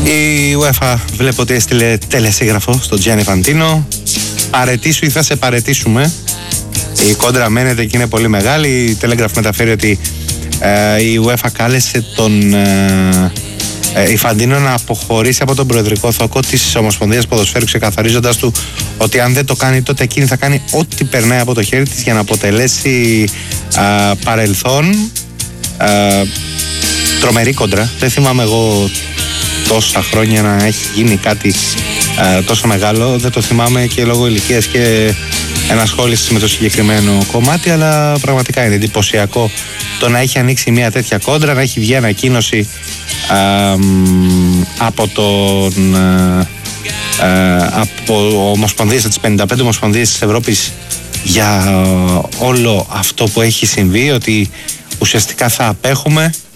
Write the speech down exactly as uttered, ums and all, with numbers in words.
Η UEFA βλέπω ότι έστειλε τελεσίγραφο στον Gianni Infantino. Παρετήσου ή θα σε παρετήσουμε. Η κόντρα μένεται και είναι πολύ μεγάλη. Η Telegraph μεταφέρει ότι ε, η UEFA κάλεσε τον ε, ε, Infantino να αποχωρήσει από τον προεδρικό θόκο της Ομοσπονδίας Ποδοσφαίρου, ξεκαθαρίζοντας του ότι αν δεν το κάνει, τότε εκείνη θα κάνει ό,τι περνάει από το χέρι της για να αποτελέσει ε, παρελθόν. Ε, τρομερή κόντρα. Δεν θυμάμαι εγώ τόσα χρόνια να έχει γίνει κάτι ε, τόσο μεγάλο. Δεν το θυμάμαι και λόγω ηλικίας και ενασχόλησης με το συγκεκριμένο κομμάτι, αλλά πραγματικά είναι εντυπωσιακό το να έχει ανοίξει μια τέτοια κόντρα, να έχει βγει ανακοίνωση ε, από τον ε, ε, από ομοσπονδίες, τις πενήντα πέντε ομοσπονδίες της Ευρώπης για όλο αυτό που έχει συμβεί, ότι ουσιαστικά θα απέχουμε